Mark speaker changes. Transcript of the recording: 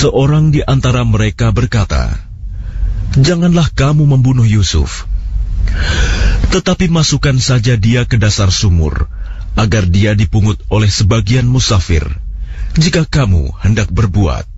Speaker 1: Seorang di antara mereka berkata, "Janganlah kamu membunuh Yusuf, tetapi masukkan saja dia ke dasar sumur, agar dia dipungut oleh sebagian musafir, jika kamu hendak berbuat."